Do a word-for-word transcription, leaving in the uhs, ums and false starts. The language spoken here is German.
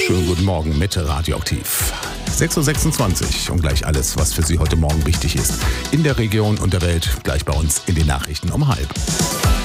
Schönen guten Morgen mit Radioaktiv. sechs Uhr sechsundzwanzig und gleich alles, was für Sie heute Morgen wichtig ist. In der Region und der Welt, gleich bei uns in den Nachrichten um halb.